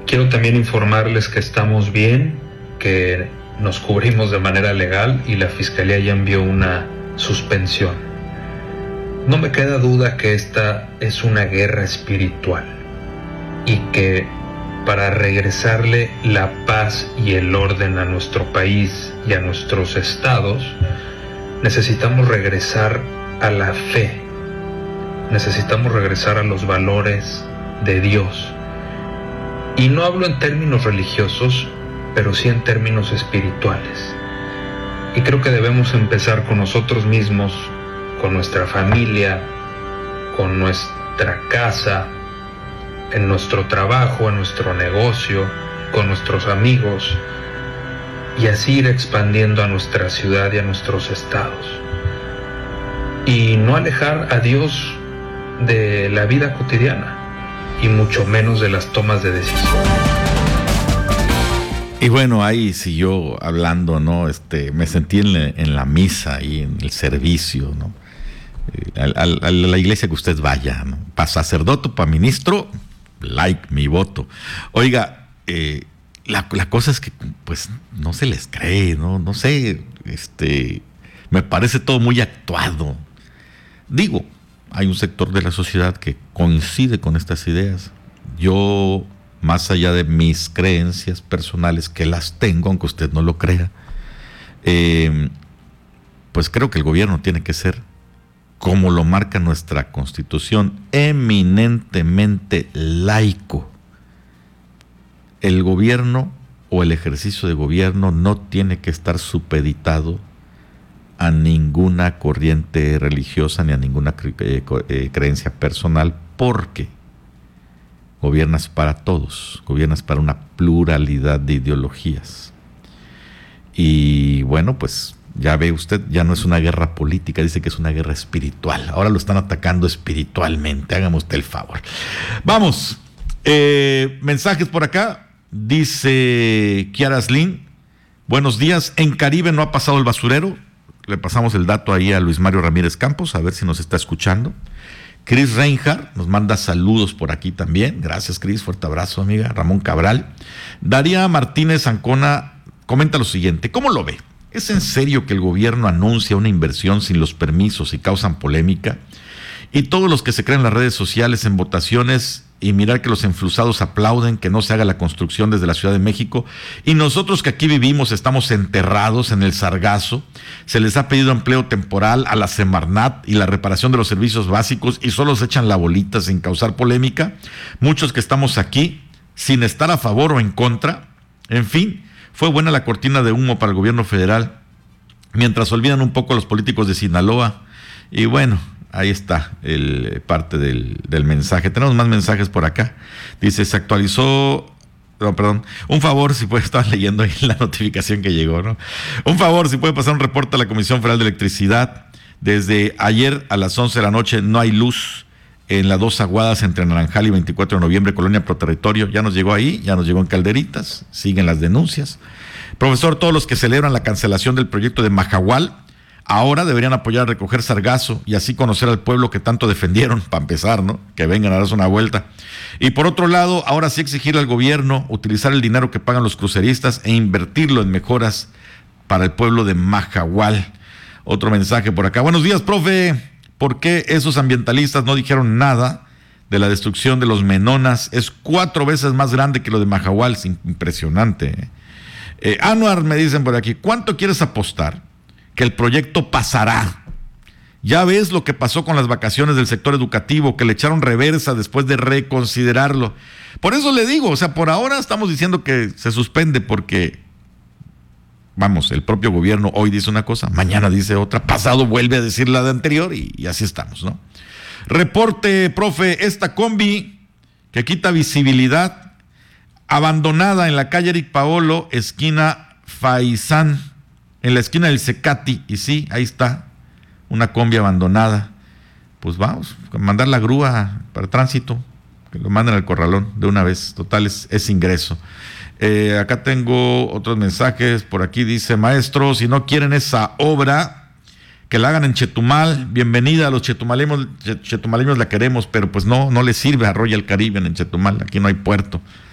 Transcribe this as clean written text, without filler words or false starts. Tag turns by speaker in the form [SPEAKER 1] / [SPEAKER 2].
[SPEAKER 1] Quiero también informarles que estamos bien, que nos cubrimos de manera legal y la Fiscalía ya envió una suspensión. No me queda duda que esta es una guerra espiritual y que para regresarle la paz y el orden a nuestro país y a nuestros estados, necesitamos regresar a la fe, necesitamos regresar a los valores de Dios. Y no hablo en términos religiosos, pero sí en términos espirituales. Y creo que debemos empezar con nosotros mismos, con nuestra familia, con nuestra casa, en nuestro trabajo, en nuestro negocio, con nuestros amigos, y así ir expandiendo a nuestra ciudad y a nuestros estados. Y no alejar a Dios de la vida cotidiana, y mucho menos de las tomas de decisión.
[SPEAKER 2] Y bueno, ahí siguió hablando, ¿no? Me sentí en la misa y en el servicio, ¿no? A la iglesia que usted vaya, ¿no? Para sacerdote, para ministro, like mi voto. Oiga, la cosa es que pues no se les cree, no sé, me parece todo muy actuado. Digo, hay un sector de la sociedad que coincide con estas ideas. Yo, más allá de mis creencias personales, que las tengo, aunque usted no lo crea, pues creo que el gobierno tiene que ser, como lo marca nuestra Constitución, eminentemente laico. El gobierno o el ejercicio de gobierno no tiene que estar supeditado a ninguna corriente religiosa ni a ninguna creencia personal, porque gobiernas para todos, gobiernas para una pluralidad de ideologías. Y bueno, pues ya ve usted, ya no es una guerra política, dice que es una guerra espiritual. Ahora lo están atacando espiritualmente, hágame usted el favor. Vamos, mensajes por acá. Dice Kiara Slin, buenos días, en Caribe no ha pasado el basurero. Le pasamos el dato ahí a Luis Mario Ramírez Campos, a ver si nos está escuchando. Chris Reinhardt nos manda saludos por aquí también. Gracias, Chris, fuerte abrazo, amiga. Ramón Cabral. Daría Martínez Ancona comenta lo siguiente, ¿cómo lo ve? ¿Es en serio que el gobierno anuncia una inversión sin los permisos y causan polémica? Y todos los que se creen en las redes sociales en votaciones y mirar que los enflusados aplauden que no se haga la construcción desde la Ciudad de México, y nosotros que aquí vivimos estamos enterrados en el sargazo, se les ha pedido empleo temporal a la Semarnat y la reparación de los servicios básicos y solo se echan la bolita sin causar polémica, muchos que estamos aquí sin estar a favor o en contra. En fin, fue buena la cortina de humo para el gobierno federal, mientras olvidan un poco a los políticos de Sinaloa. Y bueno, ahí está parte del mensaje. Tenemos más mensajes por acá. Dice, se actualizó... No, perdón. Un favor, si puede, estaba leyendo ahí la notificación que llegó, ¿no? Un favor, si puede pasar un reporte a la Comisión Federal de Electricidad. Desde ayer a las 11 de la noche no hay luz en las Dos Aguadas entre Naranjal y 24 de noviembre, Colonia Pro Territorio. Ya nos llegó ahí, ya nos llegó en Calderitas. Siguen las denuncias. Profesor, todos los que celebran la cancelación del proyecto de Mahahual ahora deberían apoyar a recoger sargazo y así conocer al pueblo que tanto defendieron, para empezar, ¿no? Que vengan a darse una vuelta. Y por otro lado, ahora sí exigirle al gobierno utilizar el dinero que pagan los cruceristas e invertirlo en mejoras para el pueblo de Mahahual. Otro mensaje por acá. Buenos días, profe. ¿Por qué esos ambientalistas no dijeron nada de la destrucción de los Menonas? Es 4 veces más grande que lo de Mahahual. Es impresionante. Anuar, me dicen por aquí, ¿cuánto quieres apostar que el proyecto pasará? Ya ves lo que pasó con las vacaciones del sector educativo, que le echaron reversa después de reconsiderarlo. Por eso le digo, o sea, por ahora estamos diciendo que se suspende porque, vamos, el propio gobierno hoy dice una cosa, mañana dice otra, pasado vuelve a decir la de anterior y así estamos, ¿no? Reporte, profe, esta combi que quita visibilidad, abandonada en la calle Eric Paolo, esquina Faisán, en la esquina del Cecati, y sí, ahí está, una combi abandonada. Pues vamos, a mandar la grúa para tránsito, que lo manden al corralón de una vez, total es ingreso. Acá tengo otros mensajes, por aquí dice, maestro, si no quieren esa obra, que la hagan en Chetumal, bienvenida a los chetumaleños la queremos, pero pues no les sirve a Royal Caribbean en Chetumal, aquí no hay puerto.